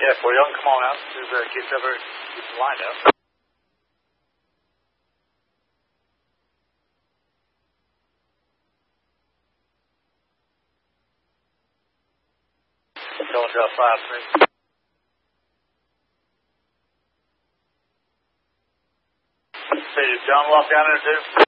Careful, young, come on out. Keep the line up. Don't drop 5, 3. See, did John walk down there too?